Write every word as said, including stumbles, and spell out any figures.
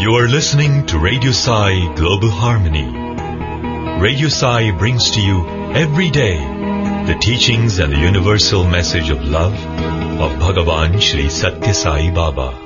You are listening to Radio Sai Global Harmony. Radio Sai brings to you every day the teachings and the universal message of love of Bhagavan Shri Satya Sai Baba.